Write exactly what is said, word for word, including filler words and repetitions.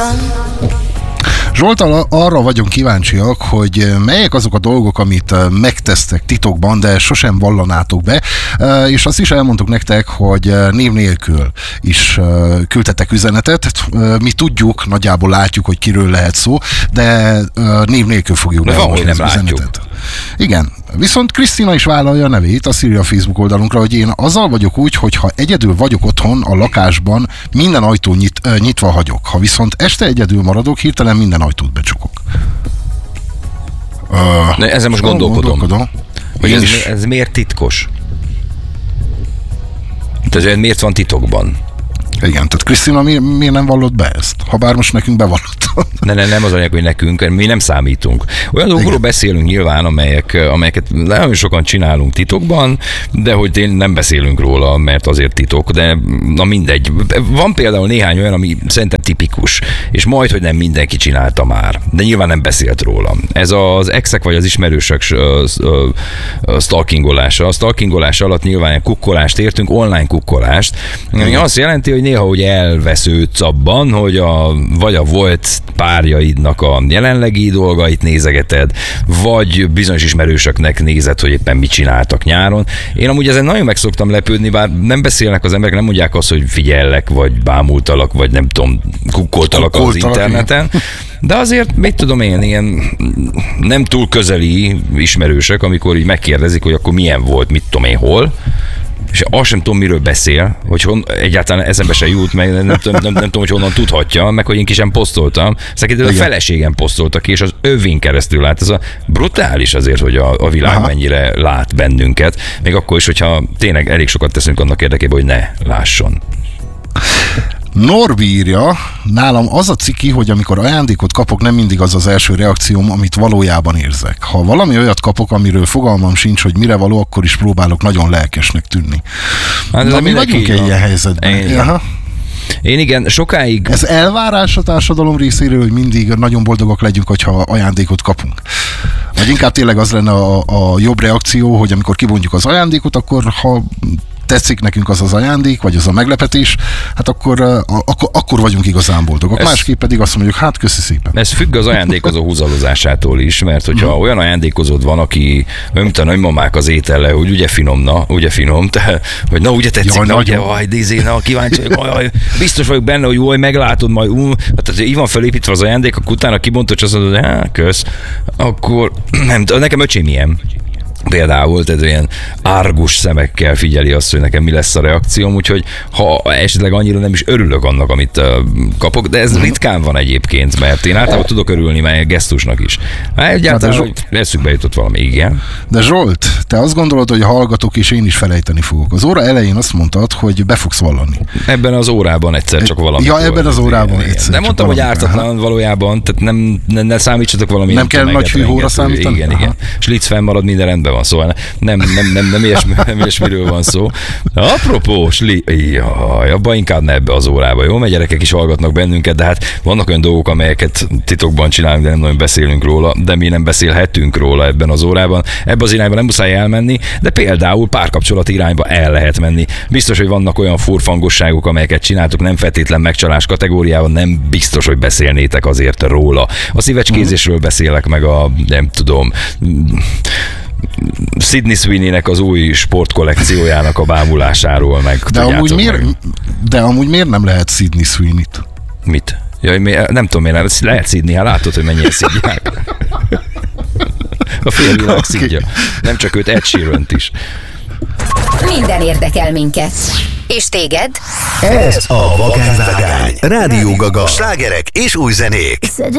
Zsoltal, arra vagyunk kíváncsiak, hogy melyek azok a dolgok, amit megtesztek titokban, de sosem vallanátok be, és azt is elmondtuk nektek, hogy név nélkül is küldtetek üzenetet. Mi tudjuk, nagyjából látjuk, hogy kiről lehet szó, de név nélkül fogjuk beolvasni az üzenetet. Igen, viszont Krisztina is vállalja a nevét, azt írja a Facebook oldalunkra, hogy én azzal vagyok úgy, hogy ha egyedül vagyok otthon a lakásban, minden ajtó nyit, nyitva hagyok. Ha viszont este egyedül maradok, hirtelen minden ajtót becsukok. Uh, De ezzel most gondolkodom. gondolkodom. Hogy ez, is... ez miért titkos? Tehát miért van titokban? Igen, tehát Krisztina mi, miért nem vallott be ezt? Ha bár most nekünk bevallott. Ne, ne, nem az anyag, hogy nekünk, mi nem számítunk. Olyan dolgokról beszélünk nyilván, amelyek, amelyeket nagyon sokan csinálunk titokban, de hogy én nem beszélünk róla, mert azért titok, de na mindegy. Van például néhány olyan, ami szerintem tipikus, és majd, hogy nem mindenki csinálta már, de nyilván nem beszélt róla. Ez az exek vagy az ismerősök stalkingolása. A stalkingolás alatt nyilván kukkolást értünk, online kukkolást, ami azt jelenti, hogy néha ugye elvesződsz abban, hogy a, vagy a volt párjaidnak a jelenlegi dolgait nézegeted, vagy bizonyos ismerősöknek nézed, hogy éppen mit csináltak nyáron. Én amúgy ezen nagyon meg szoktam lepődni, bár nem beszélnek az emberek, nem mondják azt, hogy figyellek, vagy bámultalak, vagy nem tudom, kukkoltalak az interneten. De azért, mit tudom én, ilyen nem túl közeli ismerősök, amikor így megkérdezik, hogy akkor milyen volt, mit tudom én, hol, és azt sem tudom, miről beszél, hogy hon, egyáltalán eszembe se jut, meg nem, nem, nem, nem, nem tudom, hogy honnan tudhatja, meg hogy én ki sem posztoltam. Szerintem a feleségem posztolta ki, és az övén keresztül lát. Ez a brutális azért, hogy a, a világ Aha. mennyire lát bennünket, még akkor is, hogyha tényleg elég sokat teszünk annak érdekében, hogy ne lásson. Norbi írja, nálam az a ciki, hogy amikor ajándékot kapok, nem mindig az az első reakcióm, amit valójában érzek. Ha valami olyat kapok, amiről fogalmam sincs, hogy mire való, akkor is próbálok nagyon lelkesnek tűnni. Hát Na, mi vagyunk egy ilyen helyzetben. Én, Aha. Én igen, sokáig... Ez elvárás a társadalom részéről, hogy mindig nagyon boldogak legyünk, hogyha ajándékot kapunk. Vagy inkább tényleg az lenne a, a jobb reakció, hogy amikor kibontjuk az ajándékot, akkor ha tetszik nekünk az az ajándék, vagy az a meglepetés, hát akkor, akkor, akkor vagyunk igazán boldogok. Ez, Másképp pedig azt mondjuk, hát köszi szépen. Ez függ az ajándékozó húzalozásától is, mert hogyha hmm. olyan ajándékozód van, aki mint a nagymamák az étele, hogy ugye finom, na, ugye finom, te, hogy na, ugye tetszik, jaj, na, ugye, vaj, dízé, na, kíváncsi, hogy jaj, biztos vagyok benne, hogy jaj, meglátod majd, ú, hát így van felépítve az ajándék, akkor utána kibontod, és azt mondod, hogy hát, kösz, akkor nem, nekem öcsém ilyen. Például, tehát olyan árgus szemekkel figyeli azt, hogy nekem mi lesz a reakcióm, úgyhogy ha esetleg annyira nem is örülök annak, amit uh, kapok, de ez ritkán van egyébként, mert én általában tudok örülni, mert gesztusnak is. Hát egyáltalán, hogy eszükbe jutott valami, igen. De Zsolt, te azt gondolod, hogy hallgatok, és én is felejteni fogok. Az óra elején azt mondtad, hogy be fogsz vallani. Ebben az órában egyszer csak valami. Ja, ebben az órában igen, egyszer. Nem mondtam, hogy ártatlan valójában, tehát nem, ne, ne számítsatok valami. Nem kell nagy hűhóra számítani? Igen, igen. Slitz fennmarad, minden rendben van, szóval nem, nem, nem, nem, ilyesmi, nem ilyesmiről van szó. Apropó, sli... Jaj, abban inkább ne ebbe az órába, jó? Mert gyerekek is hallgatnak bennünket, de hát vannak olyan dolgok, amelyeket titokban csinálunk, de nem nagyon beszélünk róla, de mi nem beszélhetünk róla ebben az órában. Ebben az irányba nem muszáj elmenni, de például párkapcsolati irányba el lehet menni. Biztos, hogy vannak olyan furfangosságok, amelyeket csináltok, nem feltétlen megcsalás kategóriában, nem biztos, hogy beszélnétek azért róla. A szívecskézésről beszélek, meg a, nem tudom, Sydney Sweeney-nek az új sportkollekciójának a bámulásáról, meg de amúgy, miért, meg. de amúgy miért nem lehet Sydney Sweeney-t? Mit? Jaj, nem tudom, miért lehet szidni, hát látod, hogy mennyire szidják. A félvilág okay. szidja. Nem csak őt, Ed Sheerant is. Minden érdekel minket. És téged? Ez a Vagányvágány. Rádió Gaga. Slágerek és új zenék.